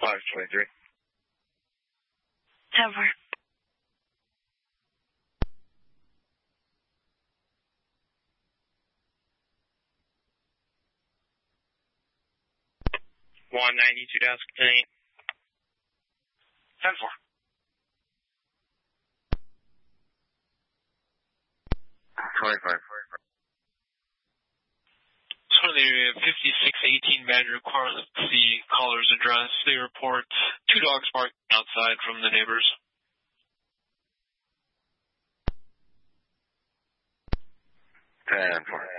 523. 10-4. One 92 desk, 10-8. 10-4. So the 5618 Badger requires the caller's address. They report 2 dogs barking outside from the neighbors. 10-4.